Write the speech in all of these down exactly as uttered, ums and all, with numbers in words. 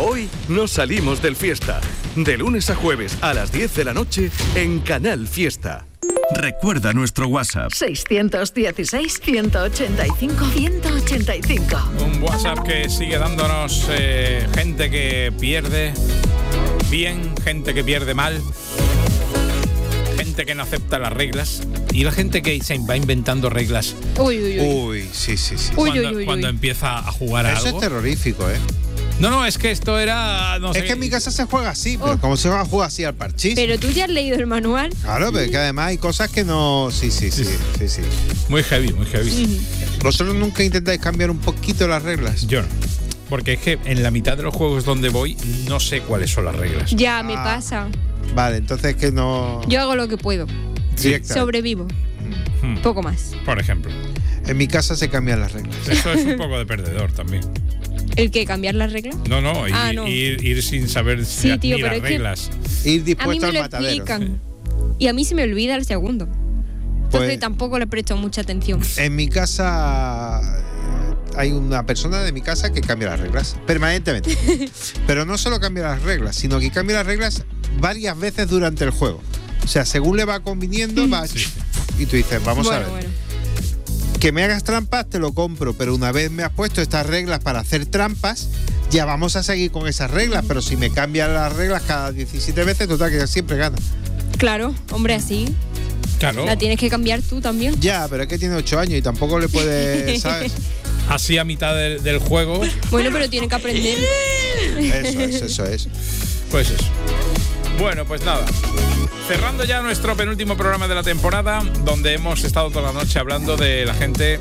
Hoy nos salimos del Fiesta. De lunes a jueves a las diez de la noche en Canal Fiesta. Recuerda nuestro WhatsApp. seiscientos dieciséis, ciento ochenta y cinco, ciento ochenta y cinco. Un WhatsApp que sigue dándonos eh, gente que pierde bien, gente que pierde mal, gente que no acepta las reglas y la gente que se va inventando reglas. Uy, uy, uy. Uy, sí, sí, sí. Cuando, Uy, uy, uy, cuando uy. empieza a jugar a Eso algo. es terrorífico, ¿eh? No, no, es que esto era... No sé, Es que en mi casa se juega así, pero Oh. como se va a jugar así al parchís. Pero tú ya has leído el manual. Claro, pero es que además hay cosas que no... Sí, sí, sí, sí, sí. muy heavy, muy heavy. ¿Vosotros nunca intentáis cambiar un poquito las reglas? Yo no. Porque es que en la mitad de los juegos donde voy no sé cuáles son las reglas. Ya me Ah. pasa. Vale, entonces que no... Yo hago lo que puedo. Directamente. Sobrevivo. Hmm. Poco más. Por ejemplo. En mi casa se cambian las reglas. Eso es un poco de perdedor también. ¿El qué? ¿Cambiar las reglas? No, no, Ah, ir, no. Ir, ir sin saber Sí, ni tío, las pero es que- reglas. Ir A mí dispuesto me al lo matadero. explican. Y a mí se me olvida el segundo. Entonces Pues- tampoco le presto mucha atención. En mi casa hay una persona de mi casa que cambia las reglas permanentemente. Pero no solo cambia las reglas, sino que cambia las reglas varias veces durante el juego. O sea, según le va conviniendo, va... Sí. Y tú dices, vamos bueno, a ver. bueno. Que me hagas trampas, te lo compro, pero una vez me has puesto estas reglas para hacer trampas, ya vamos a seguir con esas reglas. Pero si me cambian las reglas cada diecisiete veces, total, que siempre gana. Claro, hombre, así. Claro. La tienes que cambiar tú también. Ya, pero es que tiene ocho años y tampoco le puede, ¿sabes? Así a mitad del, del juego, Bueno, pero tiene que aprender. Eso es, eso es. pues eso. Bueno, pues nada. Cerrando ya nuestro penúltimo programa de la temporada, donde hemos estado toda la noche hablando de la gente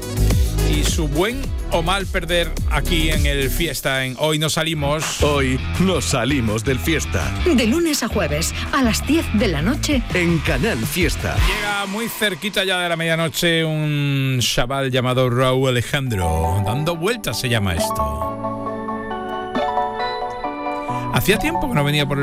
y su buen o mal perder aquí en el Fiesta, en Hoy Nos Salimos. Hoy nos salimos del Fiesta De lunes a jueves a las diez de la noche. en Canal Fiesta. Llega muy cerquita ya de la medianoche un chaval llamado Raúl Alejandro. Dando vueltas se llama esto. Hacía tiempo que no venía por el